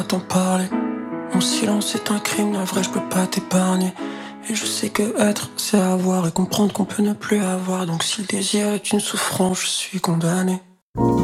t'en parler. Mon silence est un crime, la vraie je peux pas t'épargner. Et je sais que être c'est avoir et comprendre qu'on peut ne plus avoir. Donc si le désir est une souffrance, je suis condamné.